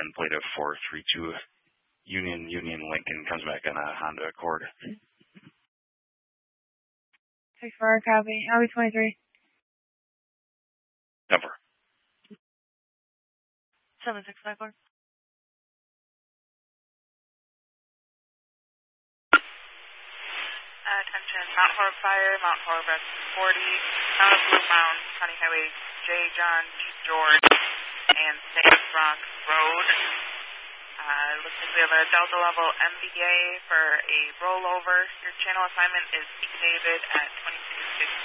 plate of 432 Union Lincoln, comes back on a Honda Accord. 6-4, copy. Albee 23. Number. 7654. Attention, Mount Horeb Fire, Mount Horeb at 40, Town of Blue Mound, County Highway J. John G. George, and St. Bronx Road. Looks like we have a Delta level MBA for a rollover. Your channel assignment is Peak David at 2660.